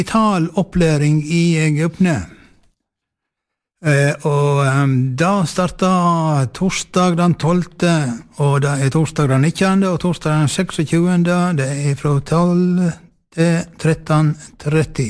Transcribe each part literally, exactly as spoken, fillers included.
digital opplæring i Gypne. Eh, og um, da startet torsdag den tolvte, og det er torsdag den nittende, og torsdag den seksogtjugende, det er fra tolv til tretten tretti.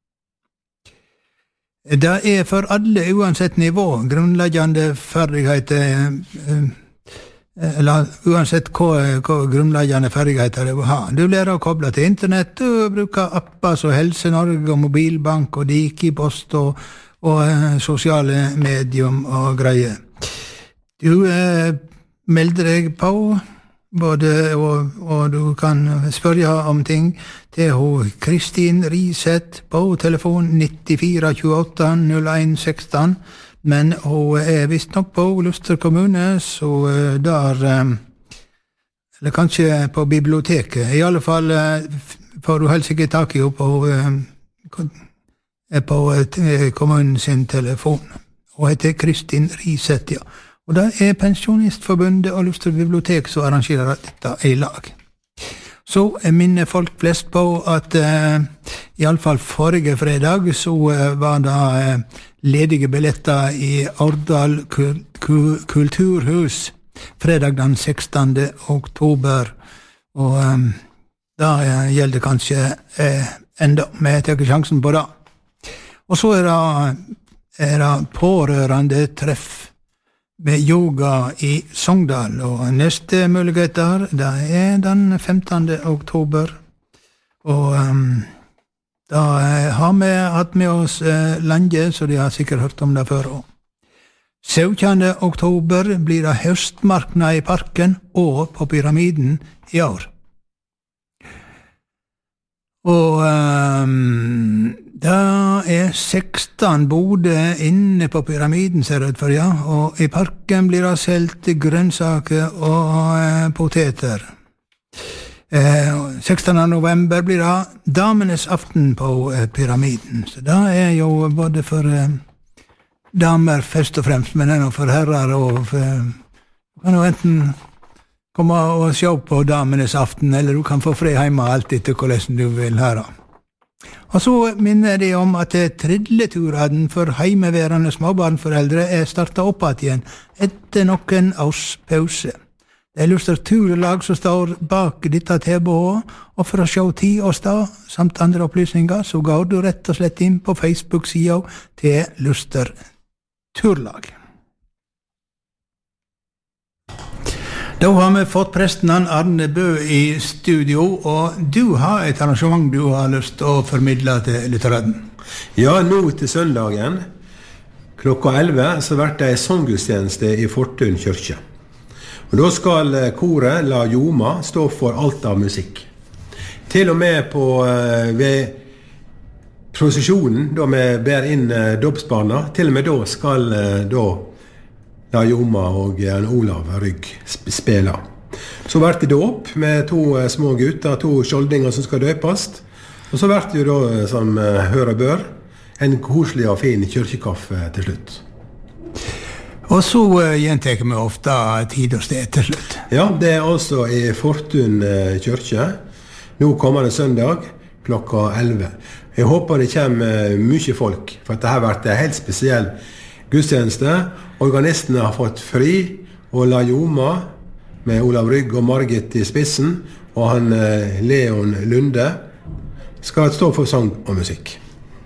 Det er for alle uansett nivå, grunnleggende ferdigheter, eh, eller uansett hva, hva grunnleggende ferdigheter det vil ha. Du lærer å koble til internett, du bruker apper som Helse Norge og Mobilbank og Dikipost og, og eh, sosiale medium og greier. Du eh, melder deg på, både, og, og du kan spørre om ting til hun Kristin Riseth på telefon nittifire tjueåtte null en seksten, men hun er visst nok på Luster kommune, så uh, der, um, eller kanskje på biblioteket. I alle fall uh, får du helst ikke tak i henne på, uh, på uh, kommunen sin telefon. Hun heter Kristin Riseth, ja. Og det er Pensjonistforbundet og Luster bibliotek som arrangerer dette i lag. Så minner folk flest på at uh, i alle fall forrige fredag så uh, var det uh, ledige billetter i Årdal kulturhus fredag den sekstende oktober, og um, da gjelder det kanskje eh, enda, men jeg tar ikke sjansen på det. Og så er det, er det pårørende treff med yoga i Sogndal, og neste muligheter, det er den femtende oktober, og um, da har vi hatt med oss eh, lenge, så de har sikkert hørt om det før også. syttende oktober blir det høstmarknad i parken og på Pyramiden i år. Og um, det er seksten boder inne på Pyramiden, ser det ut for, ja. Og i parken blir det selv grønnsaker og eh, poteter. Eh, sekstende november blir det damenes aften på eh, Pyramiden. Så det er jo både for eh, damer først og fremst, men det er for herrer og for, du kan jo enten komme og se på damenes aften, eller du kan få fri hjemme alt etter hvordan du vil høre. Og så minner de om at tridleturen for heimeværende småbarnforeldre er startet opp igjen etter noen års pause. Det er Luster Turlag som står bak dette tilbudet, og for å se tid og sted, samt andre opplysninger, så går du rett og slett inn på Facebook-sida til Luster Turlag. Da har vi fått presten Arne Bø i studio, og du har et arrangement du har lyst til å formidle til lytteren. Ja, nå til søndagen, klokka elleve, så blir det en sanggudstjeneste i Fortun kirke. Og da skal koret La Joma stå for alt av musikk. Til og med på, ved prosesjonen, da vi ber inn dåpsbarna, til og med da skal da La Joma og Olav Rygg spille. Så blir det dåp med to små gutter, to skjoldinger som skal døpes. Og så blir det jo da, som hører bør, en koselig og fin kirkekaffe til slutt. Og så uh, gjenteker vi ofte tid og sted til slutt. Ja, det er altså i Fortun uh, kirke. Nå kommer det søndag klokka elleve. Jeg håper det kommer uh, mye folk, for det har vært en helt spesiell gudstjeneste. Organistene har fått fri, og La Joma med Olav Rygg og Margit i spissen, og han uh, Leon Lunde skal stå for sang og musikk.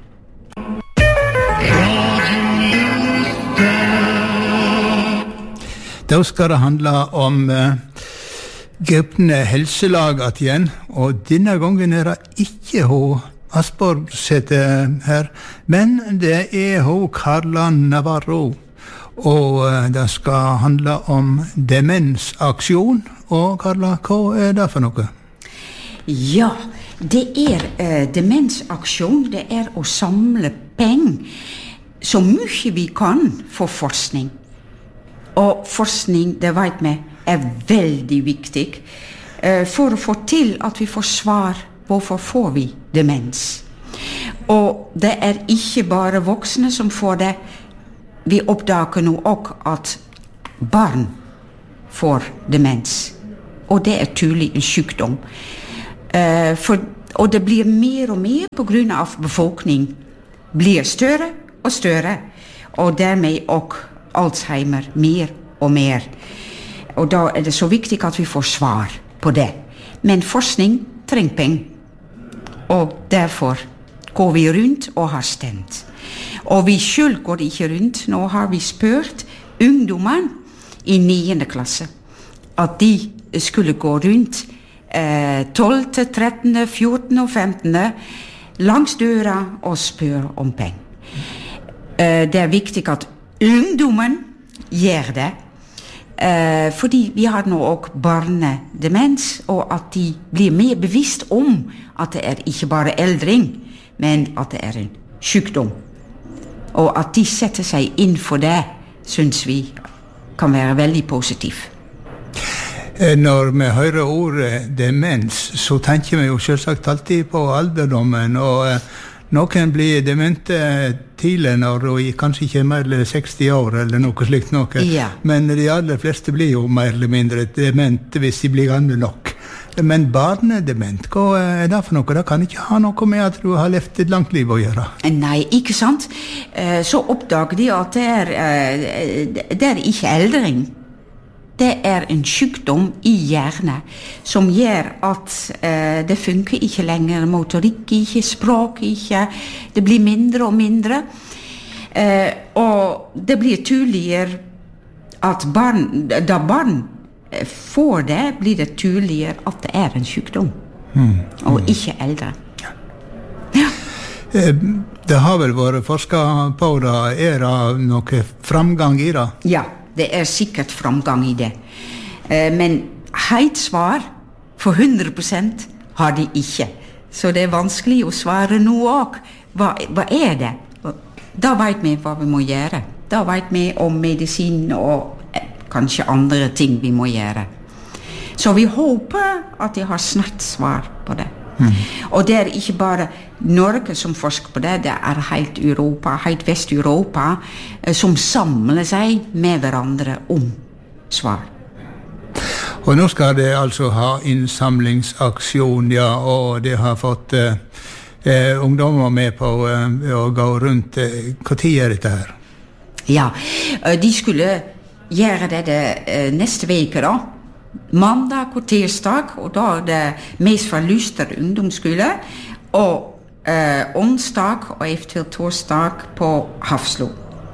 Da skal det handle om uh, Gypne helselag igjen, og denne gangen er det ikke hun Asborg sitter her, men det er hun Carla Navarro, og uh, det skal handle om demensaksjon. Og Carla, hva er det for noe? Ja, det er uh, demensaksjon, det er å samle penger så mye vi kan for forskning. Og forskning, det vet vi, er veldig viktig uh, for å få til at vi får svar på hvorfor får vi demens. Og det er ikke bare voksne som får det. Vi oppdager nå også at barn får demens. Og det er tydelig en sykdom. Uh, for, Og det blir mer og mer på grunn av befolkning blir større og større, og dermed også Alzheimer mer og mer. Og da er det så viktig at vi får svar på det. Men forskning trenger penger, og derfor går vi rundt og har stemt. Og vi selv går ikke rundt. Nå har vi spurt ungdommen i niende klasse at de skulle gå rundt eh, tolvte, trettende, fjortende og femtende langs døra og spørre om penger. Eh, det er viktig at ungdommen gjør det, eh, fordi vi har nå også barnedemens, og at de blir mer bevisst om at det er ikke bare eldring, men at det er en sykdom. Og at de setter seg inn for det, synes vi kan være veldig positivt. Når vi hører ordet demens, så tenker vi jo selvsagt alltid på alderdommen, og noen blir demente tidlig når de kanskje ikke er mer eller seksti år eller noe slikt noe, ja. Men de aller fleste blir jo mer eller mindre demente hvis de blir gamle nok. Men barnedement, hva er det for noe? Det kan ikke ha noe med at du har levd et langt liv å gjøre. Nei, ikke sant? Så oppdager de at det er, det er ikke eldring. Det er en sykdom i hjernen som gjør at eh, det funker ikke lenger, motorikk ikke, språk ikke, det blir mindre og mindre. Eh, og det blir tydeligere at barn, da barn får det, blir det tydeligere at det er en sykdom, mm. og ikke eldre. Ja. Det har vel vært forsket på det, er det noe framgang i det? Ja. Det er sikkert framgang i det. Eh, men helt svar for hundre prosent har de ikke. Så det er vanskelig å svare nå også. Hva, hva er det? Da vet vi hva vi må gjøre. Da vet vi om medisin og eh, kanskje andre ting vi må gjøre. Så vi håper at de har snart svar på det. Mm. Og det er ikke bare Norge som forsker på det, det er helt Europa, helt Vest-Europa eh, som samler seg med hverandre om svar. Og nå skal det altså ha innsamlingsaksjon, ja, og det har fått eh, eh, ungdommer med på eh, å gå rundt. Eh, hva tid er dette her? Ja, de skulle gjøre det, det eh, neste veke da. Mandag og tirsdag, og da er det mest fra Luster ungdomsskole, og eh, onsdag og eventuelt torsdag på Hafslo.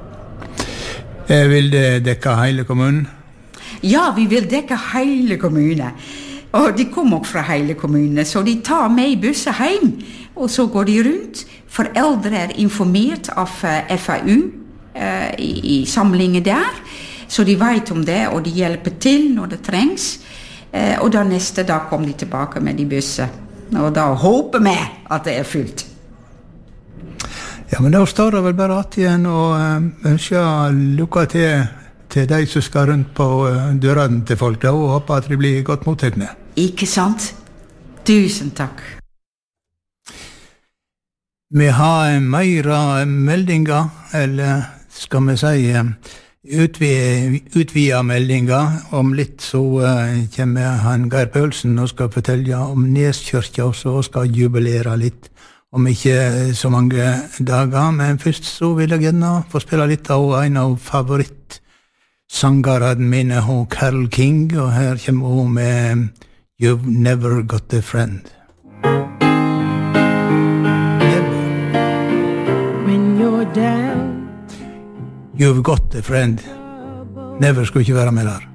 Eh, vil det dekke hele kommunen? Ja, vi vil dekke hele kommunen. Og de kommer også fra hele kommunen, så de tar med busser hjem, og så går de rundt. Foreldre er informert av eh, F A U eh, i, i samlingen der, så de vet om det, og de hjelper til når det trengs. Eh, og da neste dag kommer de tilbake med de busser. Og da håper vi at det er fullt. Ja, men da står det vel bare at igjen og øh, ønsker lykke til til de som skal rundt på øh, dørene til folk, da, og håper at de blir godt mottagende. Ikke sant? Tusen takk. Vi har mer meldinger, eller skal vi si utvida meldinger. Om litt så uh, kommer han Geir Pølsen og skal fortelle om Neskirka, og så skal jubilere litt om ikke så mange dager. Men først så vil jeg gjerne få spille litt av en av favorittsangerne mine, Carole King, og her kommer hun med You've Never Got a Friend. When you're down, You've got a friend. Never skulle ikke være med der.